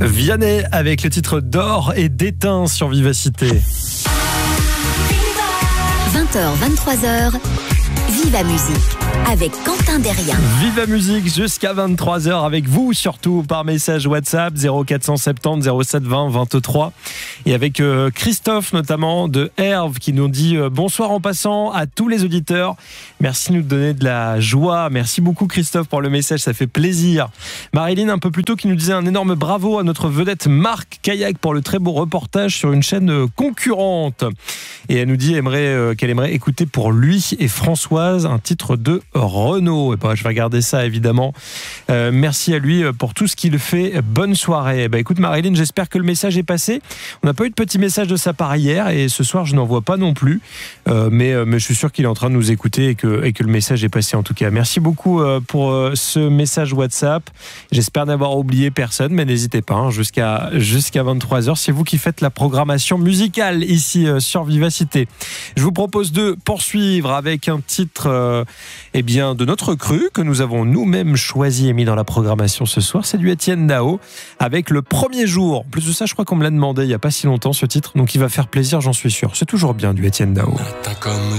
Vianney avec le titre d'or et d'éteint sur Vivacité. 20h, 23h, Viva Musique avec Quentin Derrien. Viva Musique jusqu'à 23h avec vous, surtout par message WhatsApp 0470 07 20 23 et avec Christophe notamment de Herve qui nous dit bonsoir en passant à tous les auditeurs. Merci de nous donner de la joie. Merci beaucoup Christophe pour le message, ça fait plaisir. Marilyn un peu plus tôt qui nous disait un énorme bravo à notre vedette Marc Kayak pour le très beau reportage sur une chaîne concurrente. Et elle nous dit qu'elle aimerait écouter pour lui et Françoise un titre de Renaud. Et ben, je vais regarder ça évidemment. Merci à lui pour tout ce qu'il fait. Bonne soirée. Ben, écoute Marilyn, j'espère que le message est passé. On n'a pas eu de petit message de sa part hier et ce soir je n'en vois pas non plus. Mais je suis sûr qu'il est en train de nous écouter et que le message est passé en tout cas. Merci beaucoup pour ce message WhatsApp. J'espère n'avoir oublié personne, mais n'hésitez pas hein, jusqu'à 23h. C'est vous qui faites la programmation musicale ici sur Vivacité. Je vous propose de poursuivre avec un titre de notre cru que nous avons nous-mêmes choisi et mis dans la programmation ce soir. C'est du Étienne Dao avec Le Premier Jour. En plus de ça, je crois qu'on me l'a demandé il n'y a pas si longtemps ce titre, donc il va faire plaisir, j'en suis sûr. C'est toujours bien du Étienne Dao.